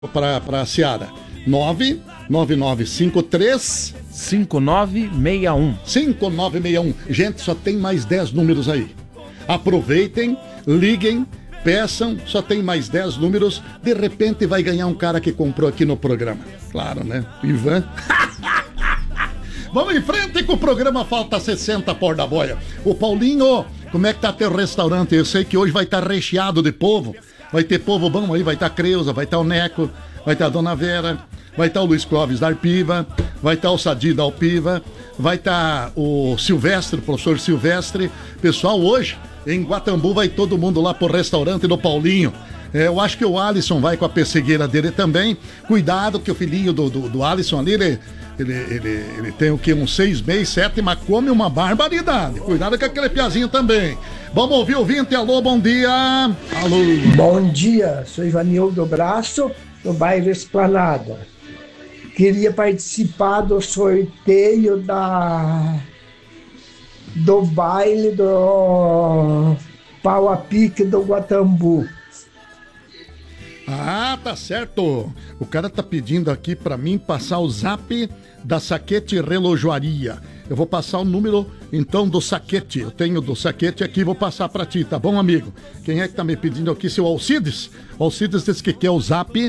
para a Seara. 99953 5961. 5961. Gente, só tem mais 10 números aí. Aproveitem, liguem, peçam, só tem mais 10 números. De repente vai ganhar um cara que comprou aqui no programa. Claro, né? Ivan. Vamos em frente com o programa Falta 60 por da boia. Ô Paulinho, como é que tá teu restaurante? Eu sei que hoje vai estar recheado de povo. Vai ter povo bom aí, vai estar Creuza, vai estar o Neco, vai estar a Dona Vera, vai estar o Luiz Clóvis da Arpiva, vai estar o Sadi da Alpiva, vai estar o Silvestre, o professor Silvestre. Pessoal, hoje em Guatambu vai todo mundo lá pro restaurante do Paulinho. Eu acho que o Alisson vai com a pessegueira dele também. Cuidado que o filhinho do Alisson ali, ele tem o quê? Uns 6 meses, 7, mas come uma barbaridade. Cuidado com aquele piazinho também. Vamos ouvir o ouvinte. Alô, bom dia. Alô. Bom dia, sou Ivanildo Braço, do bairro Esplanada. Queria participar do sorteio do baile do Pau a Pique do Guatambu. Ah, tá certo. O cara tá pedindo aqui pra mim passar o zap da Saquete Relojoaria. Eu vou passar o número, então, do Saquete. Eu tenho do Saquete aqui, vou passar pra ti, tá bom, amigo? Quem é que tá me pedindo aqui? Seu Alcides? O Alcides disse que quer o zap